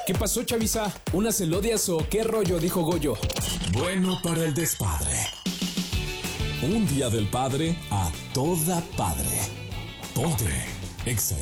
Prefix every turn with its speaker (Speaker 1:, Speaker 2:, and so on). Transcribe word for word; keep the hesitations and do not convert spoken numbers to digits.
Speaker 1: ¿Qué pasó, chaviza? ¿Unas elodias o qué rollo? Dijo Goyo.
Speaker 2: Bueno para el despadre. Un día del padre a toda padre. Ponte Exa